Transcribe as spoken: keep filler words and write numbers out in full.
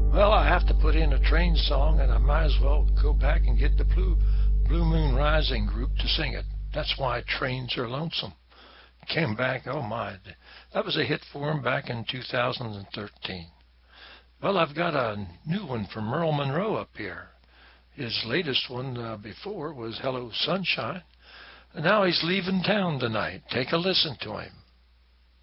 Well, I have to put in a train song, and I might as well go back and get the Blue, Blue Moon Rising group to sing it. That's why trains are lonesome. Came back, oh my, that was a hit for him back in two thousand thirteen. Well, I've got a new one from Merle Monroe up here. His latest one uh, before was Hello Sunshine. And now he's leaving town tonight. Take a listen to him.